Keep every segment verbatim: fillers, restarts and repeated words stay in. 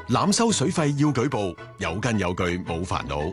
濫收水費要舉報，有根有據冇煩惱。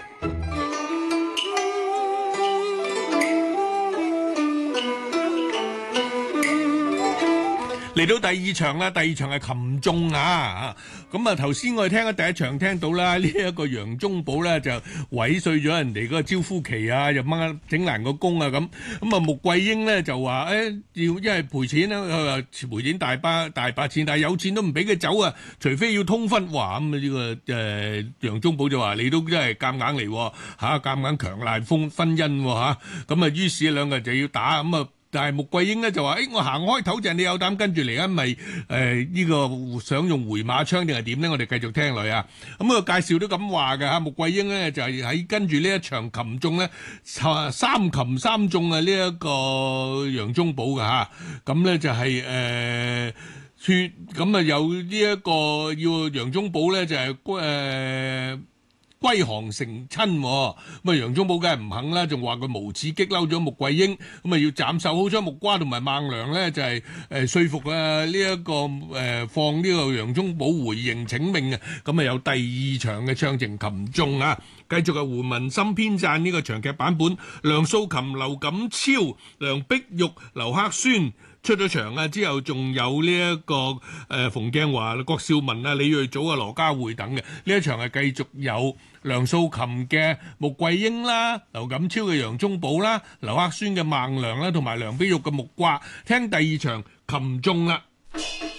嚟到第二場啦，第二場係擒縱啊！咁啊，頭先我哋聽咗第一場聽到啦，呢、這、一個楊宗保咧就毀碎咗人哋嗰個招呼旗啊，又掹整爛個弓啊咁。咁啊，穆桂英咧就話誒、欸、要因為賠錢啦，佢話賠錢大把大把錢，但係有錢都唔俾佢走啊，除非要通婚。哇！咁啊呢個誒楊宗保就話你都真係夾硬嚟嚇，夾硬強爛婚婚姻嚇。咁啊，於是兩個人就要打咁啊。但係穆桂英咧就話：，誒、欸，我行開頭陣，你有膽跟住嚟啊？咪誒呢個想用回馬槍定係點咧？我哋繼續聽落啊。咁、嗯、啊介紹都咁話嘅嚇，穆桂英咧就係、是、喺跟住呢一場擒縱咧，三擒三縱啊！呢一個楊宗保嘅嚇，咁咧就係誒説咁啊有呢一個要楊宗保咧就係、是、誒。呃歸降成親，咁啊楊宗保梗係唔肯啦，仲話佢無恥激嬲咗穆桂英，咁啊要斬首。好彩木瓜同埋孟良咧就係誒說服啊呢一個誒放呢個楊宗保回營請命啊，咁啊有第二場嘅唱情擒縱啊，繼續係胡文森編撰呢個長劇版本，梁素琴、劉錦超、梁碧玉、劉克宣。出咗場啊！之後仲有呢、這、一個誒、呃、馮鏡華、郭少文啊、李瑞祖啊、羅家匯等嘅呢一場係繼續有梁素琴嘅穆桂英啦、劉錦超嘅楊宗保啦、劉克宣嘅孟良啦，同埋梁碧玉嘅木瓜。聽第二場擒縱啦。